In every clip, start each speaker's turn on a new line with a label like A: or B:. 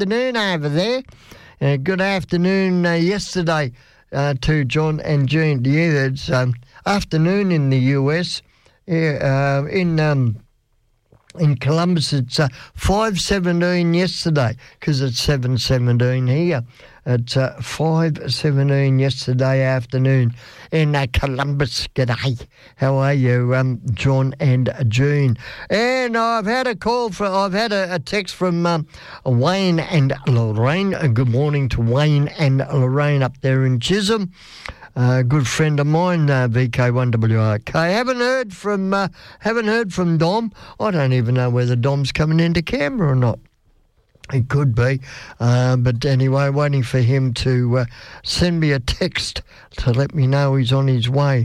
A: afternoon over there. Good afternoon yesterday to John and Jean. Yeah, it's afternoon in the US. Yeah, in Columbus, it's 5:17 yesterday because it's 7:17 here. It's 5:17 yesterday afternoon in Columbus. G'day. How are you, John and Jean? And I've had a text from Wayne and Lorraine. Good morning to Wayne and Lorraine up there in Chisholm. Good friend of mine, VK1WRK. Haven't heard from Dom. I don't even know whether Dom's coming into Canberra or not. It could be, but anyway, waiting for him to send me a text to let me know he's on his way.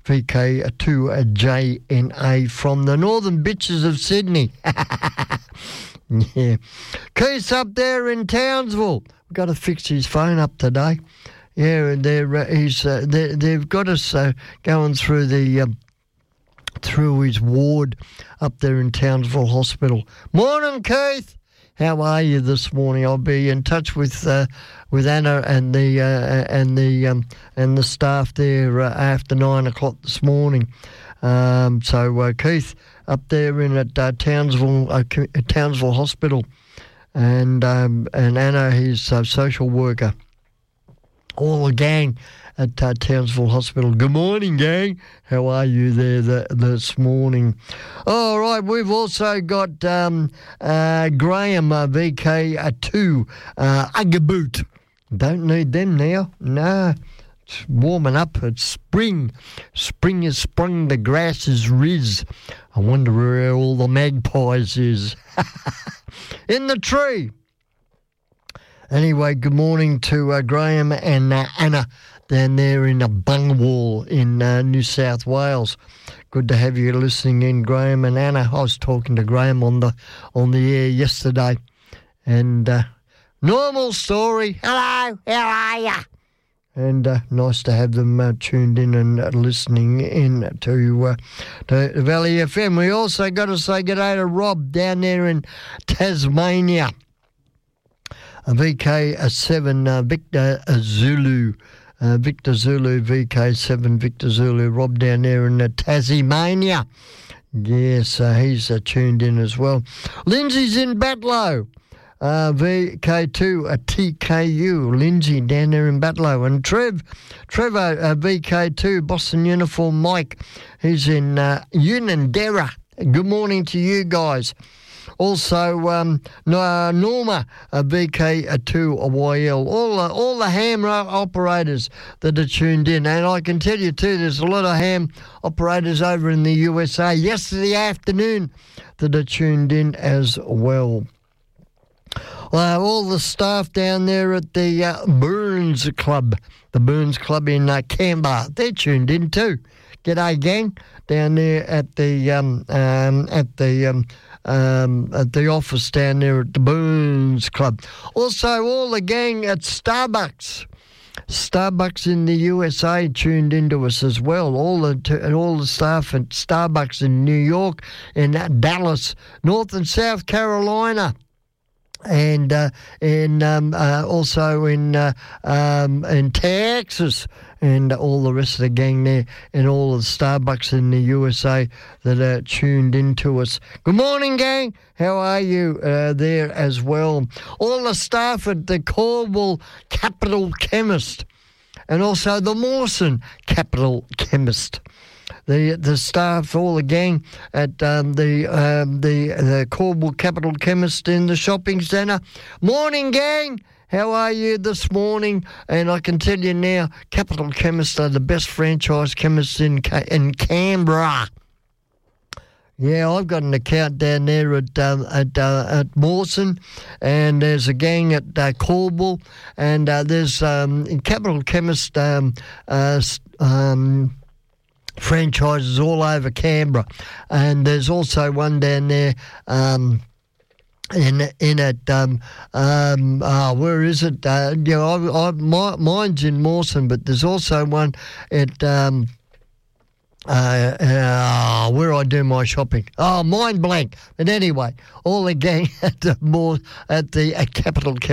A: VK2JNA from the northern bitches of Sydney. Yeah, Keith's up there in Townsville. We've got to fix his phone up today. Yeah, and they've got us going through through his ward up there in Townsville Hospital. Morning, Keith. How are you this morning? I'll be in touch with Anna and the staff there after 9 o'clock this morning. So Keith up there in at Townsville Hospital, and Anna, his social worker. All the gang at Townsville Hospital. Good morning, gang. How are you there this morning? All right, we've also got Graham, VK2, Uggaboot. Don't need them now. No, it's warming up. It's spring. Spring has sprung. The grass is riz. I wonder where all the magpies is. In the tree. Anyway, good morning to Graham and Anna down there in Bungwall in New South Wales. Good to have you listening in, Graham and Anna. I was talking to Graham on the air yesterday, and normal story. Hello, how are ya? And nice to have them tuned in and listening in to Valley FM. We also got to say good day to Rob down there in Tasmania. VK7 Victor Zulu. Victor Zulu, VK7 Victor Zulu. Rob down there in Tasmania. Yes, he's tuned in as well. Lindsay's in Batlow. VK2 TKU. Lindsay down there in Batlow. And Trevor VK2 Boston Uniform Mike. He's in Unanderra. Good morning to you guys. Also, Norma, VK2YL, all the ham operators that are tuned in. And I can tell you too, there's a lot of ham operators over in the USA yesterday afternoon that are tuned in as well. All the staff down there at the Burns Club in Canberra, they're tuned in too. G'day, gang, down there at the office down there at the Burns Club. Also, all the gang at Starbucks in the USA tuned into us as well. All the staff at Starbucks in New York, in Dallas, North and South Carolina. And also in Texas, and all the rest of the gang there, and all of the Starbucks in the USA that are tuned into us. Good morning, gang. How are you there as well? All the staff at the Cornwall Capital Chemist, and also the Mawson Capital Chemist. The staff, all the gang at the Cornwall Capital Chemist in the shopping centre. Morning, gang. How are you this morning? And I can tell you now, Capital Chemist are the best franchise chemists in Canberra. Yeah, I've got an account down there at Mawson, and there's a gang at Cornwall, and there's Capital Chemist franchises all over Canberra, and there's also one down there where is it? Mine's in Mawson, but there's also one at where I do my shopping. Oh, mind blank. But anyway, all the gang at the Capital